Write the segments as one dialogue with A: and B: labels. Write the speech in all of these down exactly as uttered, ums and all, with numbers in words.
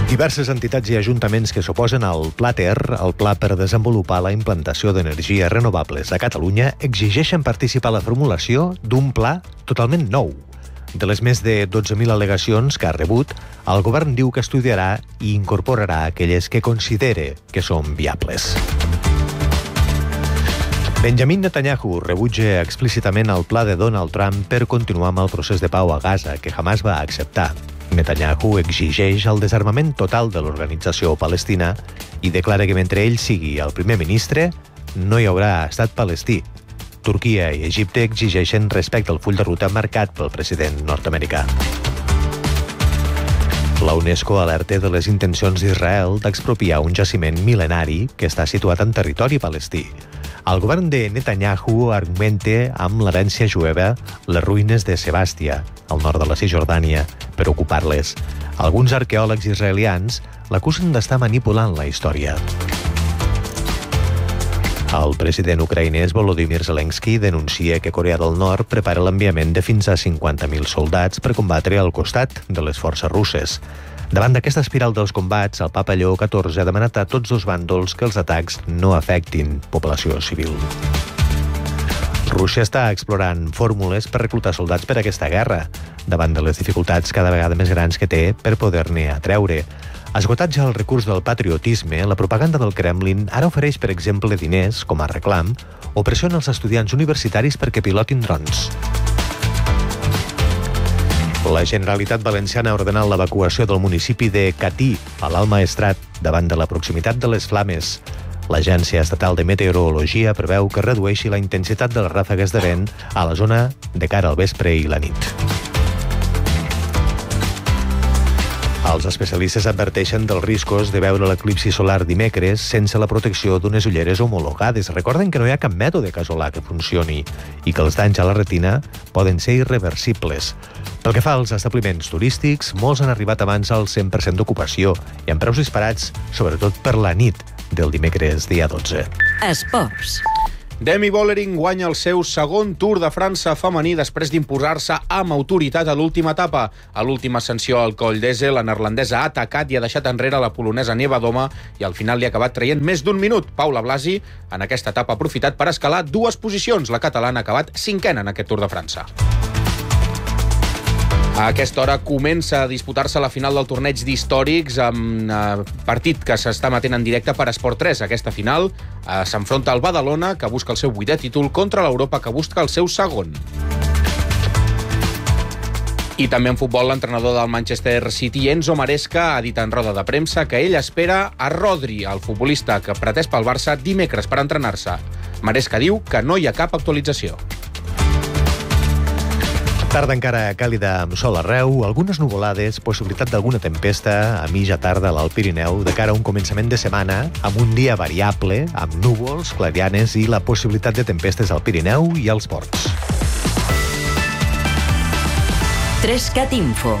A: Diverses entitats i ajuntaments que s'oposen al Pla Ter, el pla per desenvolupar la implantació d'energies renovables a Catalunya, exigeixen participar a la formulació d'un pla totalment nou. De les més de dotze mil al·legacions que ha rebut, el govern diu que estudiarà i incorporarà aquelles que considere que són viables. Benjamin Netanyahu rebutja explícitament el pla de Donald Trump per continuar amb el procés de pau a Gaza, que Hamas va acceptar. Netanyahu exigeix el desarmament total de l'organització palestina i declara que mentre ell sigui el primer ministre, no hi haurà estat palestí. Turquia i Egipte exigeixen respecte al full de ruta marcat pel president nord-americà. La UNESCO alerta de les intencions d'Israel d'expropiar un jaciment mil·lenari que està situat en territori palestí. El govern de Netanyahu argumenta amb l'herència jueva les ruïnes de Sebàstia, al nord de la Cisjordània, per ocupar-les. Alguns arqueòlegs israelians l'acusen d'estar manipulant la història. El president ucraïnès Volodymyr Zelensky denuncia que Corea del Nord prepara l'enviament de fins a cinquanta mil soldats per combatre al costat de les forces russes. Davant d'aquesta espiral dels combats, el papa Lleó catorze ha demanat a tots dos bàndols que els atacs no afectin població civil. Rússia està explorant fórmules per reclutar soldats per a aquesta guerra, davant de les dificultats cada vegada més grans que té per poder-ne atreure. Esgotat ja el recurs del patriotisme, la propaganda del Kremlin ara ofereix, per exemple, diners, com a reclam, o pressiona els estudiants universitaris perquè pilotin drons. La Generalitat Valenciana ha ordenat l'evacuació del municipi de Catí, a l'Alt Maestrat, davant de la proximitat de les flames. L'Agència Estatal de Meteorologia preveu que redueixi la intensitat de les ràfegues de vent a la zona de cara al vespre i la nit. Els especialistes adverteixen dels riscos de veure l'eclipsi solar dimecres sense la protecció d'unes ulleres homologades. Recorden que no hi ha cap mètode casolà que funcioni i que els danys a la retina poden ser irreversibles. Pel que fa als establiments turístics, molts han arribat abans al cent per cent d'ocupació i amb preus disparats, sobretot per la nit del dimecres dia dotze.
B: Esports.
C: Demi Vollering guanya el seu segon Tour de França femení després d'imposar-se amb autoritat a l'última etapa. A l'última ascensió al Coll d'Ese, la neerlandesa ha atacat i ha deixat enrere la polonesa Niewiadoma i al final li ha acabat traient més d'un minut. Paula Blasi, en aquesta etapa, ha aprofitat per escalar dues posicions. La catalana ha acabat cinquena en aquest Tour de França. A aquesta hora comença a disputar-se la final del torneig d'històrics amb eh, partit que s'està emetent en directe per Esport tres. Aquesta final eh, s'enfronta al Badalona, que busca el seu vuitè títol, contra l'Europa, que busca el seu segon. I també en futbol, l'entrenador del Manchester City, Enzo Maresca, ha dit en roda de premsa que ell espera a Rodri, el futbolista que pretès pel Barça, dimecres per entrenar-se. Maresca diu que no hi ha cap actualització.
A: Tarda encara càlida amb sol arreu, algunes nuvolades, possibilitat d'alguna tempesta a mitja tarda a l'Alt Pirineu de cara a un començament de setmana amb un dia variable, amb núvols, clarianes i la possibilitat de tempestes al Pirineu i als ports.
B: Trescat Info.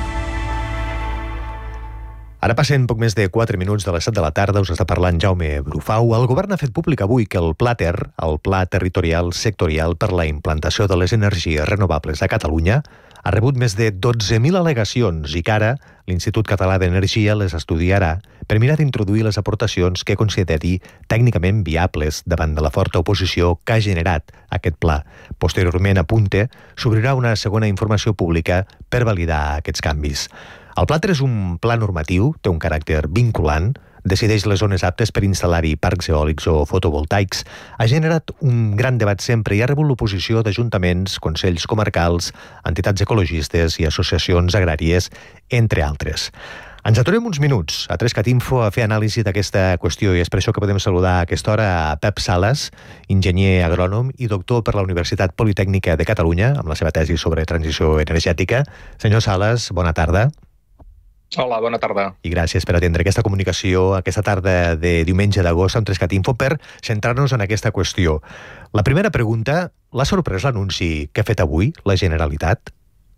A: Ara passen poc més de quatre minuts de les set de la tarda, us està parlant Jaume Brufau. El govern ha fet públic avui que el Pla Ter, el Pla Territorial Sectorial per la Implantació de les Energies Renovables a Catalunya, ha rebut més de dotze mil al·legacions i que ara l'Institut Català d'Energia les estudiarà per mirar d'introduir les aportacions que consideri tècnicament viables davant de la forta oposició que ha generat aquest pla. Posteriorment, apunta, s'obrirà una segona informació pública per validar aquests canvis. El Pla Ter és un pla normatiu, té un caràcter vinculant, decideix les zones aptes per instal·lar-hi parcs eòlics o fotovoltaics. Ha generat un gran debat sempre i ha rebut l'oposició d'ajuntaments, consells comarcals, entitats ecologistes i associacions agràries, entre altres. Ens aturem uns minuts a Trescat Info a fer anàlisi d'aquesta qüestió i és per això que podem saludar a aquesta hora a Pep Sales, enginyer agrònom i doctor per la Universitat Politècnica de Catalunya, amb la seva tesi sobre transició energètica. Senyor Sales, bona tarda.
D: Hola, bona tarda.
A: I gràcies per atendre aquesta comunicació aquesta tarda de diumenge d'agost amb Trescat Info per centrar-nos en aquesta qüestió. La primera pregunta, l'ha sorprès l'anunci que ha fet avui la Generalitat?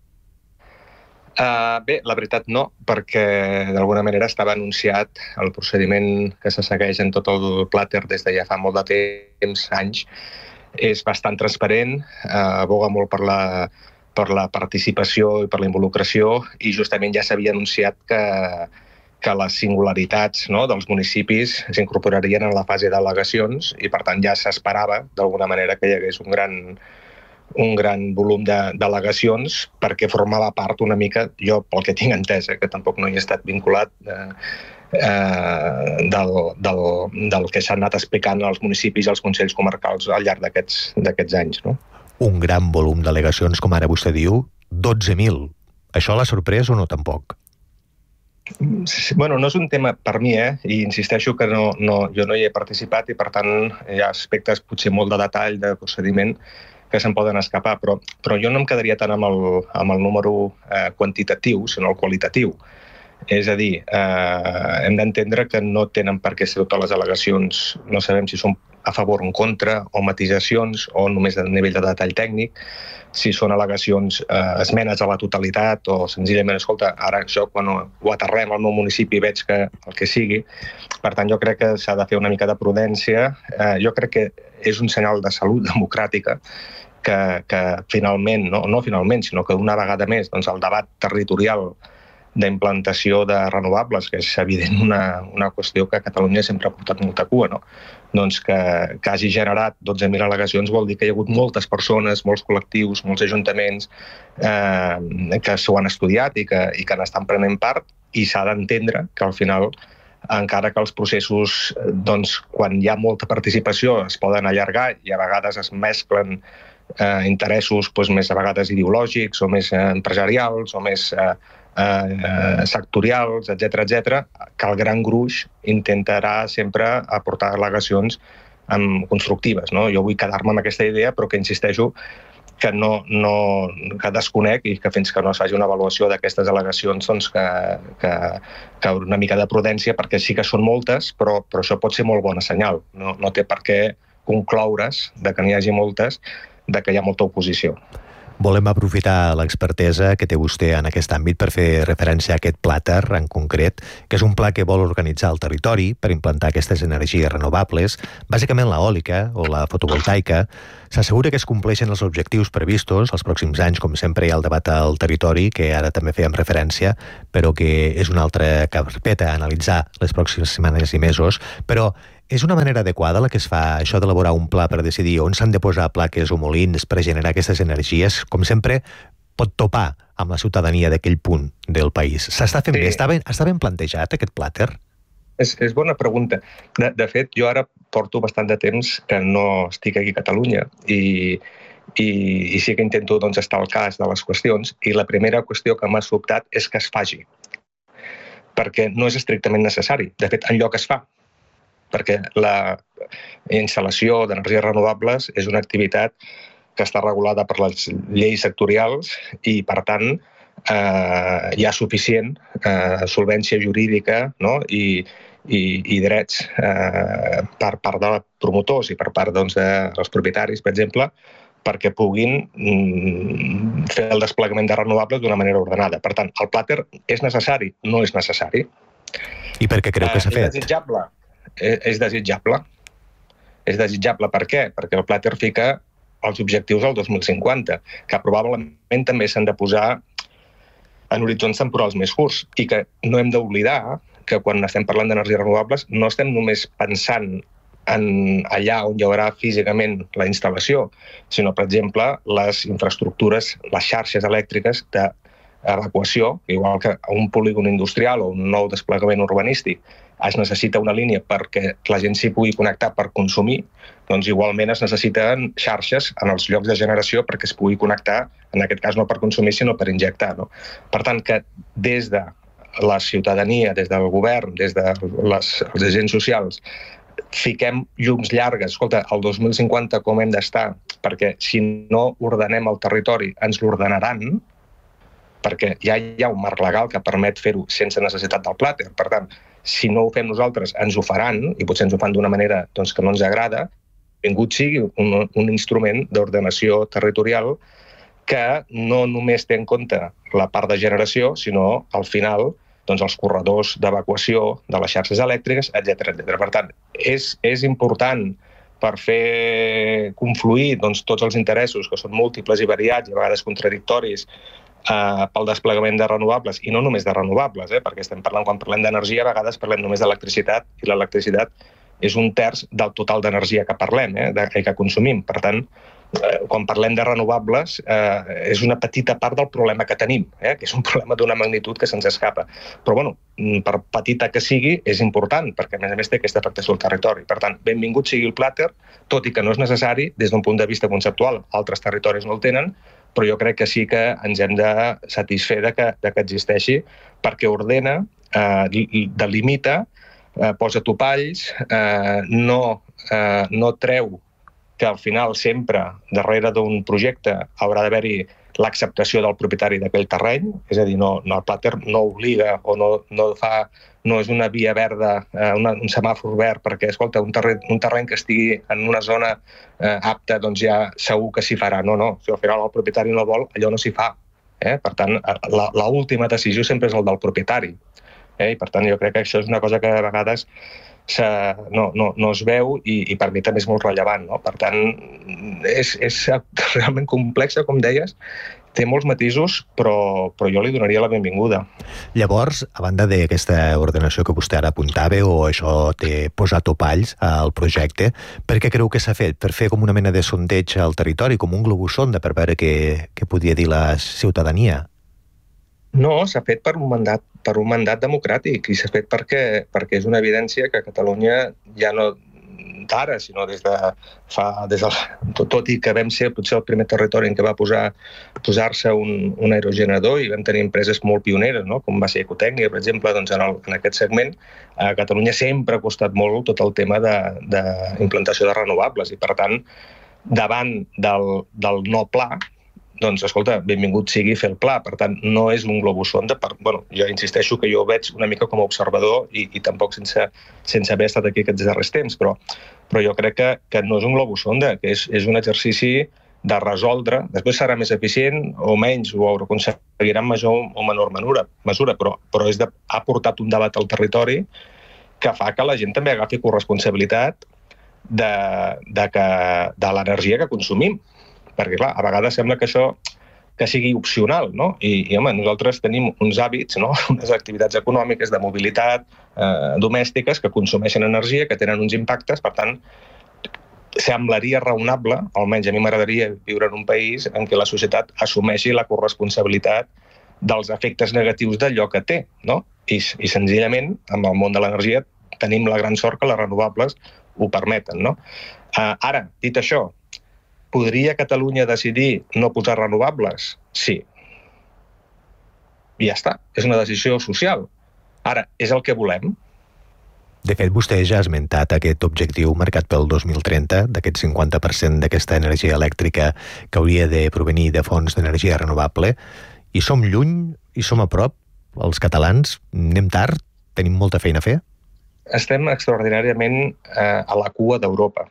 D: Uh, bé, la veritat no, perquè d'alguna manera estava anunciat el procediment que se segueix en tot el Pla Ter des de ja fa molt de temps, anys. És bastant transparent, uh, aboga molt per la per la participació i per la involucració i justament ja s'havia anunciat que, que les singularitats, no, dels municipis s'incorporarien en la fase d'al·legacions i, per tant, ja s'esperava, d'alguna manera, que hi hagués un gran, un gran volum d'al·legacions perquè formava part una mica, jo pel que tinc entès, eh, que tampoc no hi he estat vinculat, eh, eh, del, del, del que s'ha anat explicant als municipis i als consells comarcals al llarg d'aquests d'aquests anys. No?
A: Un gran volum d'al·legacions, com ara vostè diu, dotze mil. Això l'ha sorprès o no tampoc?
D: Bueno, no és un tema per mi, eh? I insisteixo que no, no, jo no hi he participat i, per tant, hi ha aspectes potser molt de detall, de procediment, que se'n poden escapar, però, però jo no em quedaria tant amb el, amb el número eh, quantitatiu, sinó el qualitatiu. És a dir, eh, hem d'entendre que no tenen per què ser totes les al·legacions, no sabem si són a favor o en contra, o matisacions, o només a nivell de detall tècnic, si són al·legacions, eh, esmenes a la totalitat, o senzillament, escolta, ara això quan ho aterrem al meu municipi veig que el que sigui. Per tant, jo crec que s'ha de fer una mica de prudència. Eh, jo crec que és un senyal de salut democràtica que, que finalment, no, no finalment, sinó que una vegada més, doncs, el debat territorial d'implantació de renovables, que és evident una, una qüestió que a Catalunya sempre ha portat molta cua, no? Doncs que, que hagi generat dotze mil al·legacions vol dir que hi ha hagut moltes persones, molts col·lectius, molts ajuntaments eh, que s'ho han estudiat i que, i que n'estan prenent part, i s'ha d'entendre que al final, encara que els processos, doncs, quan hi ha molta participació, es poden allargar i a vegades es mesclen eh, interessos doncs, més a vegades ideològics o més eh, empresarials o més eh, eh, sectorials, etcètera, etcètera, que el gran gruix intentarà sempre aportar al·legacions um, constructives. No? Jo vull quedar-me amb aquesta idea, però que insisteixo que no, no que desconec i que fins que no es faci una avaluació d'aquestes al·legacions doncs que, que, que una mica de prudència, perquè sí que són moltes, però, però això pot ser molt bona senyal. No, no té per què concloure's de que n'hi hagi moltes, de que hi ha molta oposició.
A: Volem aprofitar l'expertesa que té vostè en aquest àmbit per fer referència a aquest plàter en concret, que és un pla que vol organitzar el territori per implantar aquestes energies renovables, bàsicament l'eòlica o la fotovoltaica. S'assegura que es compleixen els objectius previstos els pròxims anys, com sempre hi ha el debat al territori, que ara també fèiem referència, però que és una altra carpeta a analitzar les pròximes setmanes i mesos, però és una manera adequada la que es fa això d'elaborar un pla per decidir on s'han de posar plaques o molins per generar aquestes energies? Com sempre, pot topar amb la ciutadania d'aquell punt del país. S'està fent sí. bé? Està ben, està ben plantejat aquest plàter?
D: És, és bona pregunta. De, de fet, jo ara porto bastant de temps que no estic aquí a Catalunya i, i, i sí que intento doncs, estar al cas de les qüestions, i la primera qüestió que m'ha sobtat és que es faci, perquè no és estrictament necessari. De fet, enlloc es fa, perquè la instal·lació d'energies renovables és una activitat que està regulada per les lleis sectorials i, per tant, eh, hi ha suficient eh, solvència jurídica, no? I, i, i drets eh, per part de promotors i per part doncs, dels propietaris, per exemple, perquè puguin mm, fer el desplegament de renovables d'una manera ordenada. Per tant, el plàter és necessari? No és necessari.
A: I per què creu que s'ha fet?
D: És desitjable? És desitjable. És desitjable per què? Perquè el plàter fica els objectius del dos mil cinquanta, que probablement també s'han de posar en horitzons temporals més curts, i que no hem d'oblidar que quan estem parlant d'energies renovables no estem només pensant en allà on hi haurà físicament la instal·lació, sinó, per exemple, les infraestructures, les xarxes elèctriques d'evacuació, igual que a un polígon industrial o un nou desplegament urbanístic es necessita una línia perquè la gent s'hi pugui connectar per consumir, doncs igualment es necessiten xarxes en els llocs de generació perquè es pugui connectar, en aquest cas no per consumir, sinó per injectar. No? Per tant, que des de la ciutadania, des del govern, des dels de agents socials, fiquem llums llargues. Escolta, el dos mil cinquanta com hem d'estar? Perquè si no ordenem el territori, ens l'ordenaran, perquè ja hi ha un marc legal que permet fer-ho sense necessitat del plàter. Per tant, si no ho fem nosaltres, ens ho faran, i potser ens ho fan d'una manera doncs, que no ens agrada, benvingut sigui un, un instrument d'ordenació territorial que no només té en compte la part de generació, sinó, al final, doncs, els corredors d'evacuació de les xarxes elèctriques, etcètera, etcètera. Per tant, és, és important per fer confluir doncs, tots els interessos, que són múltiples i variats, i a vegades contradictoris, Uh, pel desplegament de renovables, i no només de renovables, eh, perquè estem parlant, quan parlem d'energia, a vegades parlem només d'electricitat, i l'electricitat és un terç del total d'energia que parlem, eh, de, que consumim. Per tant, eh, quan parlem de renovables, eh, és una petita part del problema que tenim, eh, que és un problema d'una magnitud que se'ns escapa. Però, bueno, per petita que sigui, és important, perquè, a més a més, té aquesta afectació al territori. Per tant, benvingut sigui el plàter, tot i que no és necessari des d'un punt de vista conceptual. Altres territoris no el tenen, però jo crec que sí que ens hem de satisfer de que, de que existeixi, perquè ordena, eh, delimita, eh, posa topalls, eh, no, eh, no treu que al final sempre darrere d'un projecte haurà d'haver-hi l'acceptació del propietari d'aquell terreny, és a dir, no, no, el plàter no obliga o no, no fa, no és una via verda, eh, una, un semàfor verd, perquè, escolta, un terreny, un terreny que estigui en una zona eh, apta, doncs ja segur que s'hi farà. No, no, si al final el propietari no vol, allò no s'hi fa. Eh? Per tant, l'última decisió sempre és el del propietari. Eh? I per tant, jo crec que això és una cosa que a vegades se, no, no, no es veu i, i per mi també és molt rellevant. No? Per tant, és, és realment complexa, com deies, té molts matisos, però, però jo li donaria la benvinguda.
A: Llavors, a banda d'aquesta ordenació que vostè ara apuntava, o això té posar topalls al projecte, per què creu que s'ha fet? Per fer com una mena de sondeig al territori, com un globus sonda, per veure què, què podia dir la ciutadania?
D: No, s'ha fet per un mandat, per un mandat democràtic, i s'ha fet perquè, perquè és una evidència que Catalunya ja no d'ara, sinó des de fa, des de, tot, tot i que vam ser potser el primer territori en què va posar posar-se un, un aerogenerador i vam tenir empreses molt pioneres, no? Com va ser Ecotècnia, per exemple, doncs en, el, en aquest segment, a Catalunya sempre ha costat molt tot el tema d'implantació de, de renovables, i per tant, davant del, del no pla, doncs, escolta, benvingut sigui fer el pla. Per tant, no és un globus sonda. Per, bueno, jo insisteixo que jo ho veig una mica com a observador i, i tampoc sense, sense haver estat aquí aquests darrers temps, però, però jo crec que, que no és un globus sonda, que és, és un exercici de resoldre. Després serà més eficient o menys, o ho aconseguirà en major o menor mesura, mesura però, però és de, ha portat un debat al territori que fa que la gent també agafi corresponsabilitat de, de, que, de l'energia que consumim. Perquè, clar, a vegades sembla que això que sigui opcional, no? I, i home, nosaltres tenim uns hàbits, no? Unes activitats econòmiques de mobilitat eh, domèstiques que consumeixen energia, que tenen uns impactes, per tant, semblaria raonable, almenys a mi m'agradaria viure en un país en què la societat assumeixi la corresponsabilitat dels efectes negatius d'allò que té, no? I, i senzillament, amb el món de l'energia, tenim la gran sort que les renovables ho permeten, no? Eh, ara, dit això, podria Catalunya decidir no posar renovables? Sí. I ja està. És una decisió social. Ara, és el que volem?
A: De fet, vostè ja ha esmentat aquest objectiu marcat pel dos mil trenta, d'aquest cinquanta per cent d'aquesta energia elèctrica que hauria de provenir de fonts d'energia renovable. I som lluny? I som a prop? Els catalans? Anem tard? Tenim molta feina a fer?
D: Estem extraordinàriament eh, a la cua d'Europa.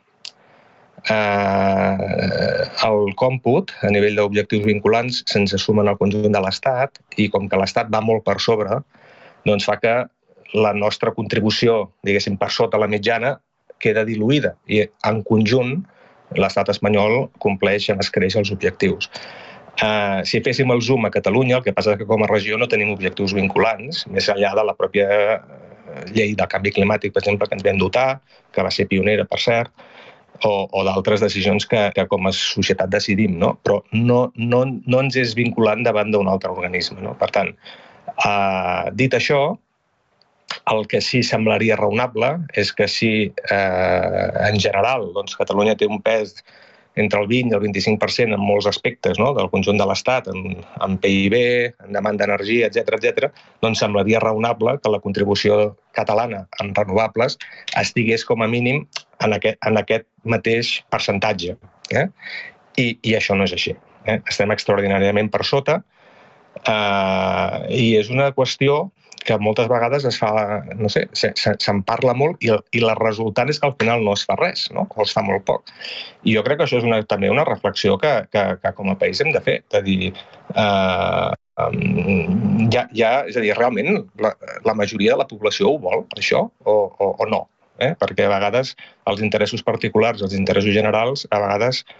D: Eh, el còmput, a nivell d'objectius vinculants, se'ns assumen al conjunt de l'Estat, i com que l'Estat va molt per sobre, doncs fa que la nostra contribució, diguéssim, per sota la mitjana, queda diluïda, i en conjunt l'estat espanyol compleix i escreix els objectius. Eh, si féssim el zoom a Catalunya, el que passa és que com a regió no tenim objectius vinculants, més enllà de la pròpia llei del canvi climàtic, per exemple, que ens vam dotar, que va ser pionera, per cert, o, o d'altres decisions que, que com a societat decidim, no? Però no, no, no ens és vinculant davant d'un altre organisme, no? Per tant, eh, dit això, el que sí semblaria raonable és que si eh, en general doncs, Catalunya té un pes entre el vint i el vint-i-cinc per cent en molts aspectes, no? Del conjunt de l'Estat, en, en P I B, en demanda d'energia, etcètera, etcètera, doncs semblaria raonable que la contribució catalana en renovables estigués com a mínim en aquest, en aquest mateix percentatge. Eh? I, I això no és així. Eh? Estem extraordinàriament per sota eh, i és una qüestió que moltes vegades es fa, no sé, se'n se, parla molt i, i la resultant és que al final no es fa res, no? O es fa molt poc. I jo crec que això és una, també una reflexió que, que, que com a país hem de fer. De dir, eh, um, ja, ja, és a dir, realment la, la majoria de la població ho vol, això, o, o, o no? Eh? Perquè a vegades els interessos particulars, els interessos generals, a vegades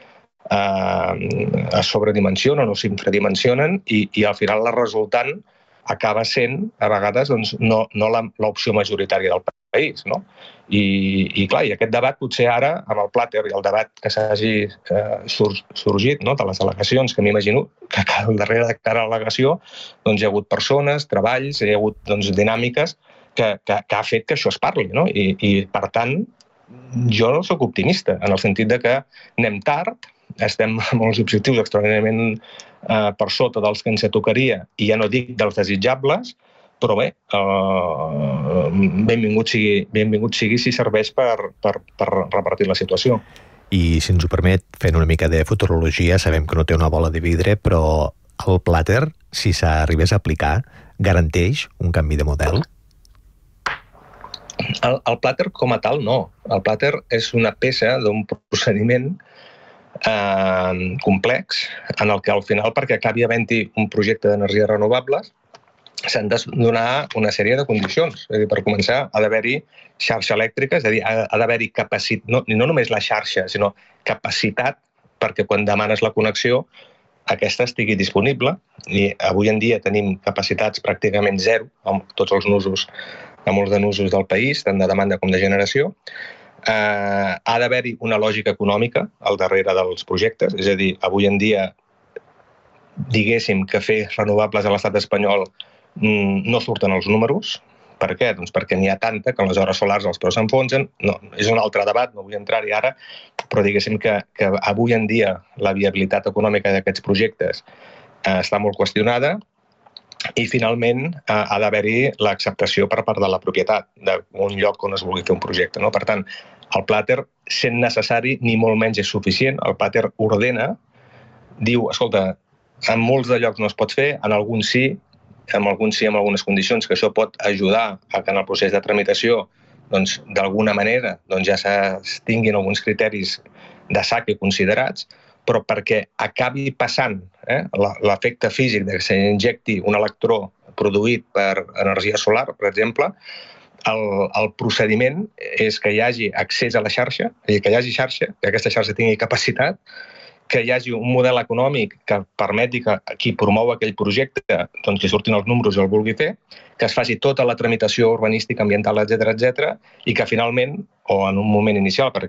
D: eh, es sobredimensionen o s'infradimensionen i, i al final la resultant acaba sent, a vegades, doncs, no, no l'opció majoritària del país, no? I, i clar, i aquest debat potser ara, amb el plàter i el debat que s'hagi eh, sur, sorgit, no?, de les al·legacions, que m'imagino que al darrere de cada al·legació doncs, hi ha hagut persones, treballs, hi ha hagut doncs, dinàmiques que, que, que ha fet que això es parli, no? I, i per tant, jo no soc optimista, en el sentit de que anem tard, estem amb els objectius extraordinàriament eh, per sota dels que ens tocaria, i ja no dic dels desitjables, però bé, eh, benvingut, sigui, benvingut sigui si serveix per, per, per repartir la situació.
A: I, si ens ho permet, fent una mica de futurologia, sabem que no té una bola de vidre, però el plàter, si s'arribés a aplicar, garanteix un canvi de model?
D: El, el plàter com a tal, no. El plàter és una peça d'un procediment eh, complex en el que al final, perquè acabi havent-hi un projecte d'energies renovables, s'han de donar una sèrie de condicions. És a dir, per començar, ha d'haver-hi xarxa elèctrica, és a dir, ha d'haver-hi capacitat, no, no només la xarxa, sinó capacitat perquè quan demanes la connexió aquesta estigui disponible, i avui en dia tenim capacitats pràcticament zero amb tots els nusos, amb molts de nusos del país, tant de demanda com de generació. Eh, ha d'haver-hi una lògica econòmica al darrere dels projectes, és a dir, avui en dia diguéssim que fer renovables a l'estat espanyol mm, no surten els números. Per què? Doncs perquè n'hi ha tanta que les hores solars els preus s'enfonsen. No, és un altre debat, no vull entrar-hi ara, però diguéssim que, que avui en dia la viabilitat econòmica d'aquests projectes eh, està molt qüestionada i finalment eh, ha d'haver-hi l'acceptació per part de la propietat d'un lloc on es vulgui fer un projecte. No? Per tant, el plàter, sent necessari, ni molt menys és suficient. El plàter ordena, diu, escolta, en molts de llocs no es pot fer, en alguns sí, en alguns sí, en algunes condicions, que això pot ajudar a que en el procés de tramitació doncs, d'alguna manera doncs, ja es tinguin alguns criteris de saque considerats, però perquè acabi passant eh, l'efecte físic de que s'injecti un electró produït per energia solar, per exemple, el, el procediment és que hi hagi accés a la xarxa, és a dir, que hi hagi xarxa, que aquesta xarxa tingui capacitat, que hi hagi un model econòmic que permeti que qui promou aquell projecte doncs, que surtin els números i el vulgui fer, que es faci tota la tramitació urbanística, ambiental, etcètera, etcètera, i que finalment, o en un moment inicial, perquè